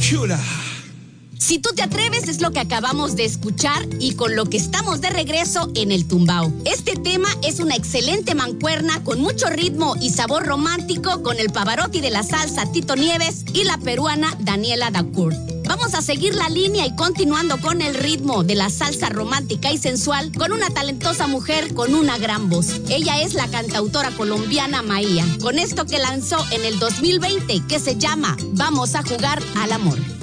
chula. Si tú te atreves es lo que acabamos de escuchar y con lo que estamos de regreso en el Tumbao. Este tema es una excelente mancuerna con mucho ritmo y sabor romántico con el Pavarotti de la salsa Tito Nieves y la peruana Daniela Dacour. Vamos a seguir la línea y continuando con el ritmo de la salsa romántica y sensual con una talentosa mujer con una gran voz. Ella es la cantautora colombiana Maía, con esto que lanzó en el 2020 que se llama Vamos a jugar al amor.